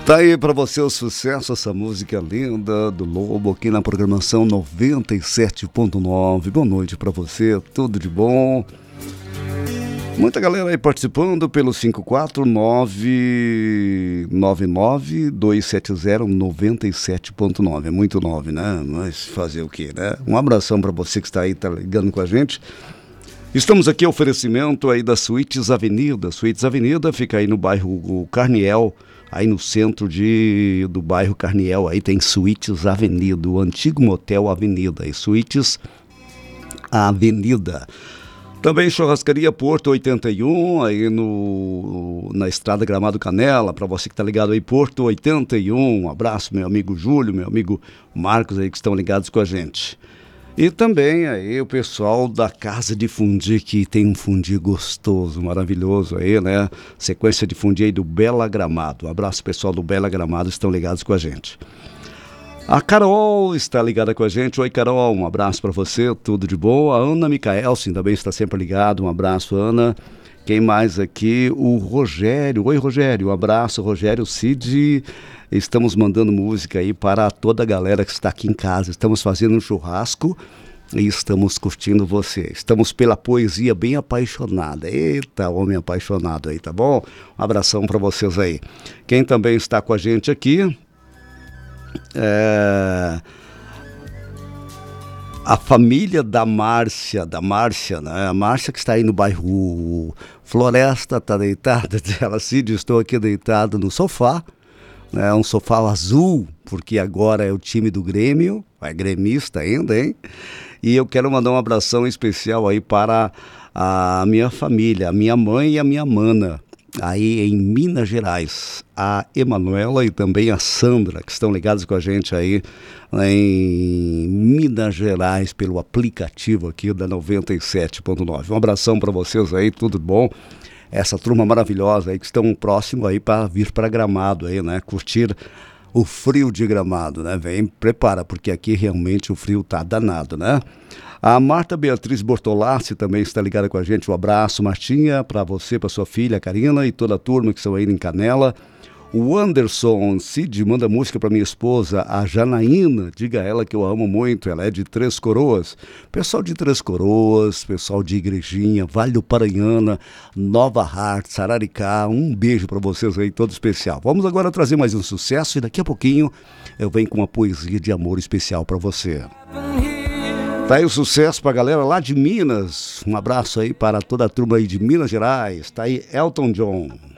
Tá aí pra você o sucesso, essa música linda do Lobo aqui na programação 97.9. Boa noite pra você, tudo de bom? Muita galera aí participando pelo 54999-270-97.9. É muito 9, né? Mas fazer o quê, né? Um abração pra você que está aí, tá ligando com a gente. Estamos aqui, oferecimento aí da Suítes Avenida. Suítes Avenida fica aí no bairro Carniel, aí no centro do bairro Carniel. Aí tem Suítes Avenida, o antigo motel Avenida. E Suítes Avenida. Também Churrascaria Porto 81, aí na Estrada Gramado Canela, para você que está ligado aí, Porto 81. Um abraço, meu amigo Júlio, meu amigo Marcos aí que estão ligados com a gente. E também aí o pessoal da Casa de Fundi, que tem um fundi gostoso, maravilhoso aí, né? Sequência de fundi aí do Bela Gramado. Um abraço, pessoal do Bela Gramado, estão ligados com a gente. A Carol está ligada com a gente. Oi, Carol, um abraço para você, tudo de bom. A Ana Micaelsen também está sempre ligada. Um abraço, Ana. Quem mais aqui? O Rogério. Oi, Rogério, um abraço, Rogério Cid. Estamos mandando música aí para toda a galera que está aqui em casa. Estamos fazendo um churrasco e estamos curtindo você. Estamos pela poesia bem apaixonada. Eita, homem apaixonado aí, tá bom? Um abração para vocês aí. Quem também está com a gente aqui é a família da Márcia, né? A Márcia que está aí no bairro Floresta, está deitada. Ela, Cid, estou aqui deitado no sofá. É um sofá azul, porque agora é o time do Grêmio, é gremista ainda, hein? E eu quero mandar um abração especial aí para a minha família, a minha mãe e a minha mana, aí em Minas Gerais. A Emanuela e também a Sandra, que estão ligados com a gente aí em Minas Gerais, pelo aplicativo aqui da 97.9. Um abração para vocês aí, tudo bom? Essa turma maravilhosa aí que estão próximo aí para vir para Gramado aí, né? Curtir o frio de Gramado, né? Vem, prepara, porque aqui realmente o frio tá danado, né? A Marta Beatriz Bortolassi também está ligada com a gente. Um abraço, Martinha, para você, para sua filha, Karina, e toda a turma que estão aí em Canela. O Anderson Cid manda música para minha esposa, a Janaína. Diga a ela que eu a amo muito, ela é de Três Coroas. Pessoal de Três Coroas, pessoal de Igrejinha, Vale do Paranhana, Nova Hart, Sararicá, um beijo para vocês aí, todo especial. Vamos agora trazer mais um sucesso e daqui a pouquinho eu venho com uma poesia de amor especial para você. Tá aí o sucesso pra galera lá de Minas. Um abraço aí para toda a turma aí de Minas Gerais. Tá aí Elton John.